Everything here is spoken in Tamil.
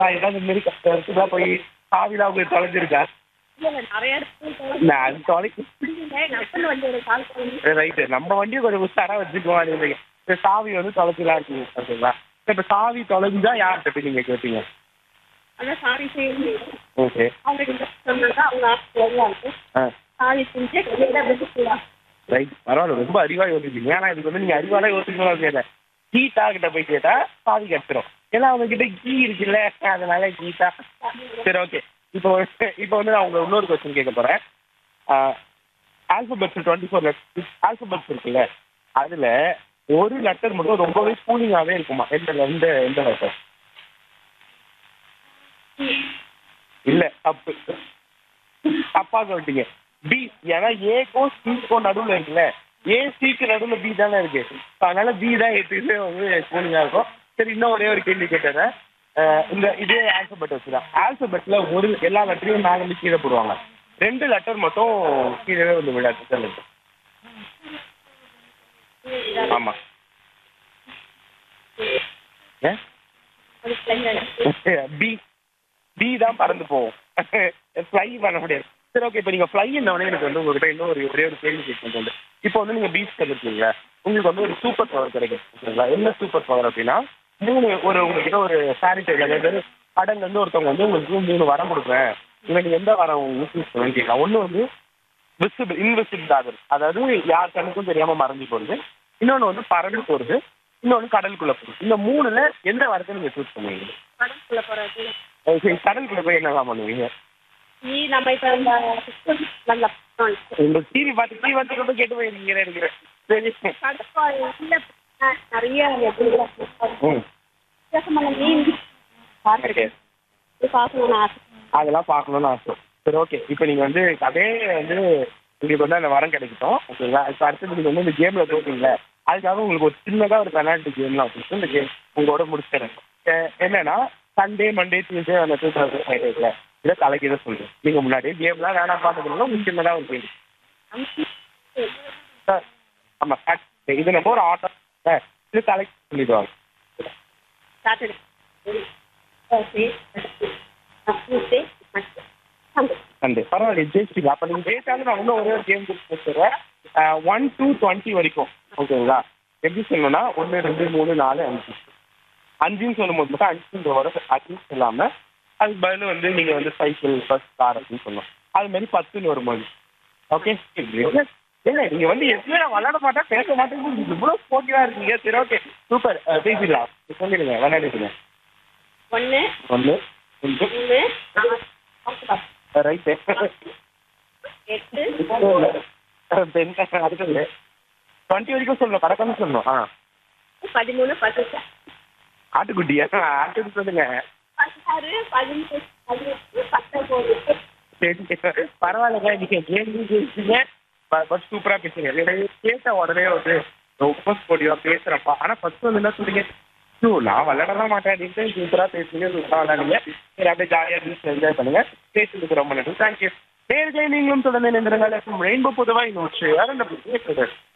ஏதாவது இந்த மாதிரி கஷ்டம் இருக்குதா போய் சாவிலாம் உங்களுக்கு தொலைஞ்சிருக்கா? நிறைய இடத்துல நான் அது தொலைக்கு நப்பல் வந்து ஒரு கால் பண்ணி ரைட்டு. நம்ம வண்டியை கொஞ்சம் உஷாரா வச்சுக்குவோம். அது இந்த சாவி வந்து தொலைச்சலாம் இருக்குங்க ஓகேங்களா? இப்போ சாவி தொலைஞ்சா யார்கிட்ட போய் நீங்க கேட்பீங்க? அதான் சாரி செய்யுங்க ஓகே. அவங்க சொன்னாங்க அவங்க வருவாங்க ஆ சாரி செஞ்சு கையில விட்டுக்கலாம். ரைட். பரவாயில்ல, ரொம்ப அறிவா யோசிப்பீங்க. ஏன்னா இதுக்கு வந்து நீங்க அறிவாலாம் யோசிக்கணும் கேட்க கீட்டா கிட்ட போய் கேட்டா சாவி கிடைச்சிரும். ஏன்னா அவங்க கிட்ட கீ இருக்குல்ல, அதனால கீட்டா. சரி ஓகே. இப்போ வந்து நான் உங்களை இன்னொரு கொஸ்டின் கேட்க போறேன். ஆல்பபெட்ஸ் 24 லெட்டர் ஆல்பபெட்ஸ் இருக்குல்ல, அதுல ஒரு லெட்டர் மட்டும் ரொம்பவே கூலிங்காவே இருக்குமா? எந்த லெட்டர்? இல்ல, தப்பு. தப்பா சொல்லிட்டீங்க. பி. ஏன்னா ஏக்கும் சிக்கும் நடுவில் இருக்குல்ல, ஏ சிக்கு நடுவில் பி தானே இருக்கு. அதனால பி தான் எப்பயுமே வந்து கூலிங்கா இருக்கும். சரி, இன்னும் ஒரே ஒரு கேள்வி கேட்டேன். இந்த இதே ஆல்பபெட் வச்சுதான் ஆல்பபெட்ல ஒரு எல்லா லெட்டரையும் மேல வந்து கீழே போடுவாங்க. 2 லெட்டர் மட்டும் கீழே வந்து விடாது லெட்டர். ஆமா. பி. பி தான் பறந்து போகும். ஃப்ளை பண்ண முடியாது. சரி ஓகே. இப்போ நீங்கள் ஃப்ளை என்னவனே எனக்கு வந்து உங்ககிட்ட இன்னும் ஒரே ஒரு கேள்வி கேட்கணும். இப்போ வந்து நீங்கள் பீச் கற்றுருக்கீங்களா, உங்களுக்கு வந்து ஒரு சூப்பர் பவர் கிடைக்கும் ஓகேங்களா? என்ன சூப்பர் பவர் அப்படின்னா, உங்ககிட்ட ஒரு சானிடரி, அதாவது கடல்லேருந்து ஒருத்தவங்க வந்து உங்களுக்கு 3 வரம் கொடுக்குறேன், உங்களுக்கு எந்த வரம் யூஸ் பண்ணுன்னு கேட்கலாம். ஒன்று வந்து இன்விசிபிள் ஆகுது, அதாவது யார் கண்ணுக்கும் தெரியாமல் மறைஞ்சு போகிறது. இன்னொன்று வந்து பறந்து போகிறது. இன்னொன்று கடலுக்குள்ளே போகிறது. இந்த 3ல் எந்த வரத்தை நீங்கள் சூஸ் பண்ணுவீங்க? கடற்குள்ள போறது சரி, கடலுக்குள்ளே போய் என்னெல்லாம் பண்ணுவீங்க? நீ நம்ம இப்ப இந்த நல்ல இந்த டிவி பார்த்து டிவி வந்து கூட கேட்டு போய் நீங்கள் இருக்கிறேன். சரி. கடற்காய் இல்ல நிறைய ம் வித்தியாசமான மீன் பார்த்துருக்கேன். பார்க்கணும்னு ஆசை. அதெல்லாம் பார்க்கணுன்னு ஆசை. சரி ஓகே. இப்போ நீங்கள் வந்து அதே வந்து உங்களுக்கு வந்து அந்த வரம் கிடைக்கட்டும் ஓகேங்களா? இப்போ அடுத்தது நீங்கள் வந்து இந்த கேமில் தோற்றீங்களே, அதுக்காக உங்களுக்கு ஒரு சின்னதாக ஒரு பெனால்ட்டி கேம்லாம் வச்சுட்டு இந்த கேம் உங்களோட முடிச்சிடுறேன். என்னன்னா, சண்டே மண்டே டியூஸ்டே அந்த 2005 இதை தலைக்கு இதை சொல்கிறேன். நீங்கள் முன்னாடியே கேம்லாம் வேணாம் பார்த்துக்கணும். உங்களுக்கு சின்னதாக ஒரு கேள்வி சார். ஆமாம் சார், இது நம்ம ஒரு ஆட்டோ சார், இது தலைக்கு சொல்லிடுவாங்க. சாட்டர்டே ஓகே சண்டே பரவாயில்ல, ஜெயிச்சிட்டீங்க. அப்போ நீங்கள் ஜெயிச்சாலும் நான் இன்னும் ஒரே ஒரு கேம் கொடுத்து வச்சுருவேன். 1 to 20 வரைக்கும் ஓகேங்களா? எப்படி சொல்லணும்னா 1 2 3 4 5 5ன்னு சொல்லும்போது மட்டும் 5ன்ற வர 5 சொல்லாமல் அதுக்கு பதில் வந்து நீங்கள் வந்து சைக்கிள், பஸ், கார் அப்படின்னு சொல்லணும். அது மாதிரி 10ன்னு வரும்போது ஓகே. இல்லை நீங்கள் வந்து எதுவுமே நான் விளையாட மாட்டேன், பேச மாட்டேன், இவ்வளோ போட்டியாக இருக்கீங்க. சரி ஓகே, சூப்பர். பேசிடலாம். சொல்லிடுங்க, விளையாடிடுங்க. 1 1 3 ரைட்டு 8 அடுத்தது 20 வரைக்கும் சொல்லணும், கரெக்டாக சொல்லணும். 13 18 ஆட்டுக்குட்டியா? ஆட்டுக்கு சொல்லுங்க. 16 17 18 19 சரி பரவாயில்லைங்க, நீங்கள் கேள்வி கேட்டீங்க, பட் சூப்பராக பேசுங்க. கேட்ட உடனே வந்து ரொம்ப ஸ்போர்ட்டிவாக பேசுகிறப்பா. ஆனால் ஃபர்ஸ்ட் வந்து என்ன சொல்றீங்க, நான் விளையாடலாம் மாட்டேன் அப்படின்ட்டு சூப்பராக பேசுங்க, சூப்பராக விளையாடுங்க. சரி, அப்படியே ஜாலியாக என்ஜாய் பண்ணுங்க. பேசுறதுக்கு ரொம்ப நன்றி. தேங்க்யூ. நேர்களை நீங்களும் தொடர்ந்து நின்றுங்கள். ரெயின்போ பொதுவாக இன்னொரு வேறு